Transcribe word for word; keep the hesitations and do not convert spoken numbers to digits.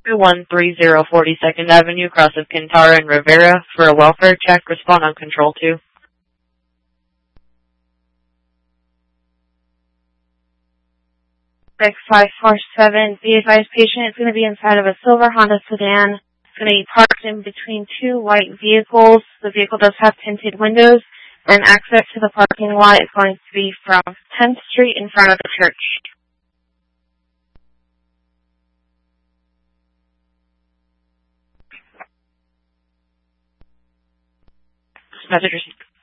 one three zero forty-second Avenue, cross of Quintara and Rivera, for a welfare check. Respond on control two. six five four seven, the advised patient is going to be inside of a silver Honda sedan. It's going to be parked in between two white vehicles. The vehicle does have tinted windows, and access to the parking lot is going to be from tenth Street in front of the church. Message received.